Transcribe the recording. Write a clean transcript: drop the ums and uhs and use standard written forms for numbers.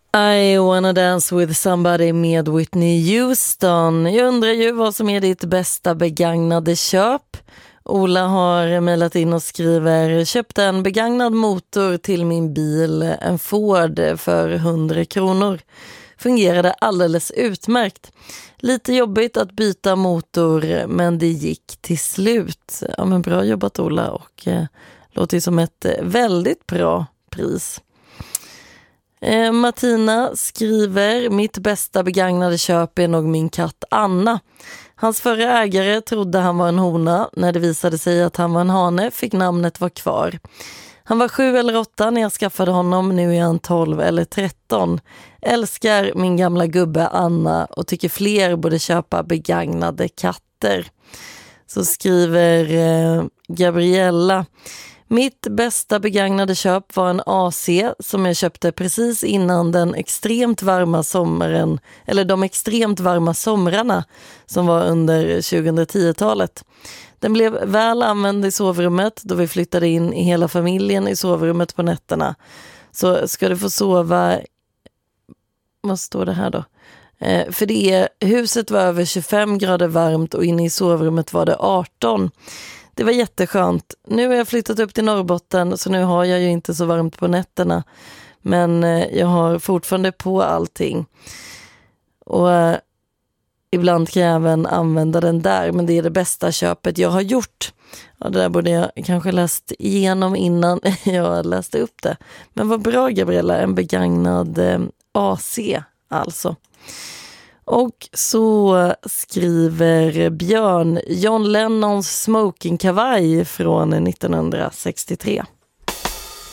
I wanna dance with somebody med Whitney Houston. Jag undrar ju vad som är ditt bästa begagnade köp. Ola har mejlat in och skriver: köpte en begagnad motor till min bil, en Ford, för 100 kronor. Fungerade alldeles utmärkt. Lite jobbigt att byta motor, men det gick till slut. Ja, men bra jobbat Ola, och låter ju som ett väldigt bra pris. Martina skriver: mitt bästa begagnade köp är nog min katt Anna. Hans förra ägare trodde han var en hona. När det visade sig att han var en hane fick namnet vara kvar. Han var 7 eller 8 när jag skaffade honom, nu är han 12 eller 13. Älskar min gamla gubbe Anna och tycker fler borde köpa begagnade katter. Så skriver Gabriella: mitt bästa begagnade köp var en AC som jag köpte precis innan de extremt varma somrarna som var under 2010-talet. Den blev väl använd i sovrummet då vi flyttade in i hela familjen i sovrummet på nätterna. Så ska du få sova... Vad står det här då? För huset var över 25 grader varmt och inne i sovrummet var det 18. Det var jätteskönt. Nu har jag flyttat upp till Norrbotten, så nu har jag ju inte så varmt på nätterna. Men jag har fortfarande på allting. Och ibland kan jag även använda den där, men det är det bästa köpet jag har gjort. Ja, det där borde jag kanske läst igenom innan jag läste upp det. Men vad bra Gabriella, en begagnad AC alltså. Och så skriver Björn: John Lennons smokingkavaj från 1963.